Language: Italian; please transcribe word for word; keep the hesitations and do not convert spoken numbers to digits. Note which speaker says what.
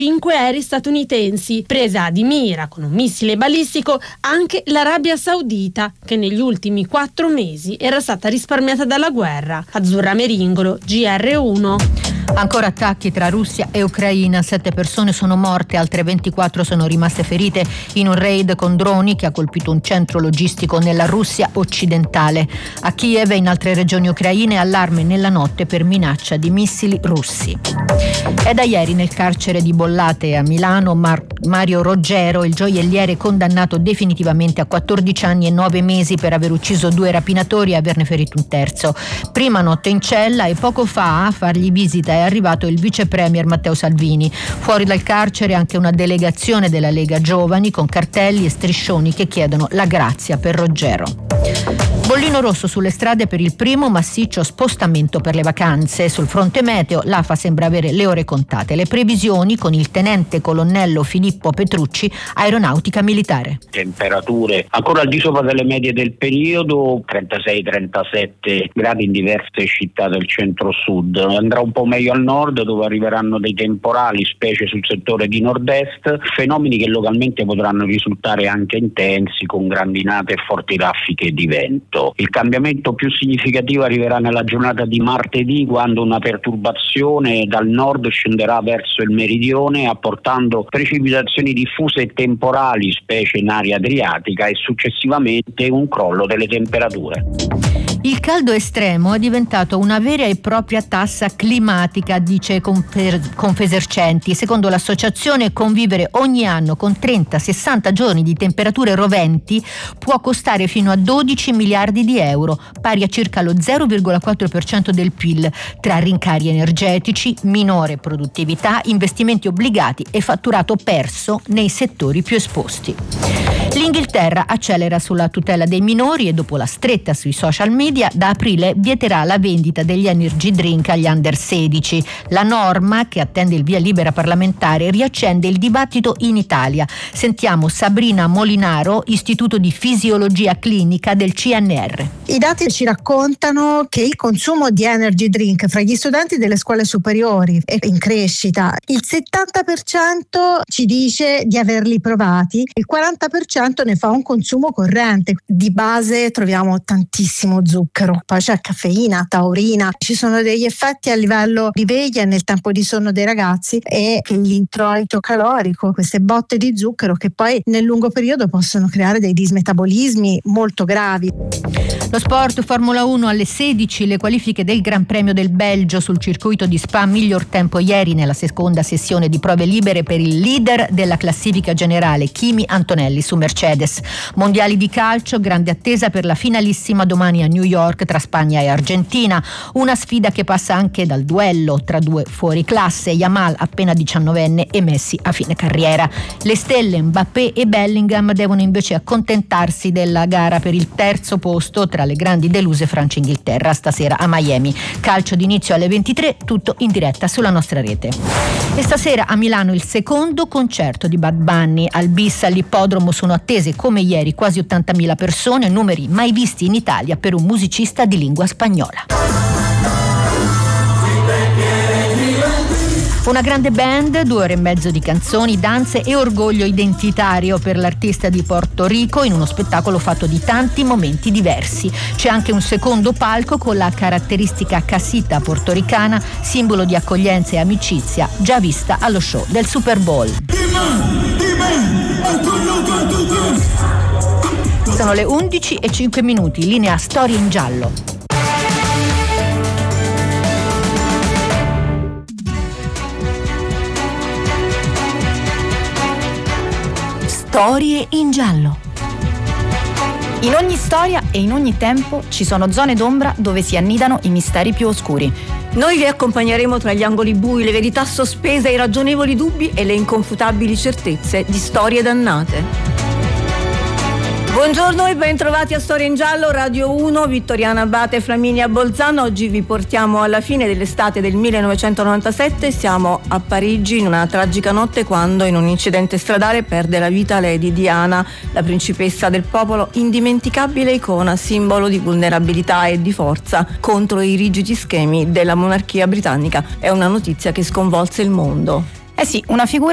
Speaker 1: cinque aerei statunitensi, presa di mira con un missile balistico anche l'Arabia Saudita, che negli ultimi quattro mesi era stata risparmiata dalla guerra. Azzurra Meringolo, G R uno.
Speaker 2: Ancora attacchi tra Russia e Ucraina, sette persone sono morte, altre ventiquattro sono rimaste ferite in un raid con droni che ha colpito un centro logistico nella Russia occidentale. A Kiev e in altre regioni ucraine allarme nella notte per minaccia di missili russi. È da ieri nel carcere di Bollate a Milano Mar- Mario Roggero, il gioielliere condannato definitivamente a quattordici anni e nove mesi per aver ucciso due rapinatori e averne ferito un terzo. Prima notte in cella e poco fa a fargli visita è arrivato il vice premier Matteo Salvini. Fuori dal carcere anche una delegazione della Lega Giovani con cartelli e striscioni che chiedono la grazia per Roggero. Bollino rosso sulle strade per il primo massiccio spostamento per le vacanze. Sul fronte meteo l'A F A sembra avere le ore contate. Le previsioni con il tenente colonnello Filippo Petrucci, Aeronautica Militare.
Speaker 3: Temperature ancora al di sopra delle medie del periodo, trentasei trentasette gradi in diverse città del centro-sud. Andrà un po' meglio al nord, dove arriveranno dei temporali, specie sul settore di nord-est, fenomeni che localmente potranno risultare anche intensi, con grandinate e forti raffiche di vento. Il cambiamento più significativo arriverà nella giornata di martedì, quando una perturbazione dal nord scenderà verso il meridione, apportando precipitazioni diffuse e temporali, specie in area adriatica, e successivamente un crollo delle temperature.
Speaker 2: Il caldo estremo è diventato una vera e propria tassa climatica, dice Confesercenti. Secondo l'associazione, convivere ogni anno con trenta sessanta giorni di temperature roventi può costare fino a dodici miliardi di euro, pari a circa lo zero virgola quattro per cento del P I L, tra rincari energetici, minore produttività, investimenti obbligati e fatturato perso nei settori più esposti. L'Inghilterra accelera sulla tutela dei minori e dopo la stretta sui social media da aprile vieterà la vendita degli energy drink agli under sedici. La norma, che attende il via libera parlamentare, riaccende il dibattito in Italia. Sentiamo Sabrina Molinaro, Istituto di Fisiologia Clinica del C N R.
Speaker 4: I dati ci raccontano che il consumo di energy drink fra gli studenti delle scuole superiori è in crescita. Il settanta per cento ci dice di averli provati, il quaranta per cento ne fa un consumo corrente. Di base troviamo tantissimo zucchero, poi c'è caffeina, taurina, ci sono degli effetti a livello di veglia nel tempo di sonno dei ragazzi e l'introito calorico, queste botte di zucchero che poi nel lungo periodo possono creare dei dismetabolismi molto gravi.
Speaker 2: Lo sport, Formula uno alle sedici, le qualifiche del Gran Premio del Belgio sul circuito di Spa, miglior tempo ieri nella seconda sessione di prove libere per il leader della classifica generale Kimi Antonelli su Mercedes. Mondiali di calcio, grande attesa per la finalissima domani a New York tra Spagna e Argentina, una sfida che passa anche dal duello tra due fuoriclasse, Yamal appena diciannovenne e Messi a fine carriera. Le stelle Mbappé e Bellingham devono invece accontentarsi della gara per il terzo posto tra le grandi deluse Francia e Inghilterra stasera a Miami. Calcio d'inizio alle ventitré, tutto in diretta sulla nostra rete. E stasera a Milano il secondo concerto di Bad Bunny. Al bis all'ippodromo sono attese come ieri quasi ottantamila persone, numeri mai visti in Italia per un musicista di lingua spagnola. Una grande band, due ore e mezzo di canzoni, danze e orgoglio identitario per l'artista di Porto Rico in uno spettacolo fatto di tanti momenti diversi. C'è anche un secondo palco con la caratteristica casita portoricana, simbolo di accoglienza e amicizia, già vista allo show del Super Bowl. Sono le undici e cinque minuti, linea Storie in giallo. Storie in giallo.
Speaker 5: In ogni storia e in ogni tempo ci sono zone d'ombra dove si annidano i misteri più oscuri.
Speaker 6: Noi vi accompagneremo tra gli angoli bui, le verità sospese, i ragionevoli dubbi e le inconfutabili certezze di storie dannate. Buongiorno e ben trovati a Storia in Giallo, Radio uno, Vittoriana Abate e Flaminia Bolzano. Oggi vi portiamo alla fine dell'estate del millenovecentonovantasette. Siamo a Parigi in una tragica notte quando in un incidente stradale perde la vita Lady Diana, la principessa del popolo, indimenticabile icona, simbolo di vulnerabilità e di forza contro i rigidi schemi della monarchia britannica. È una notizia che sconvolse il mondo.
Speaker 5: Eh sì, una figura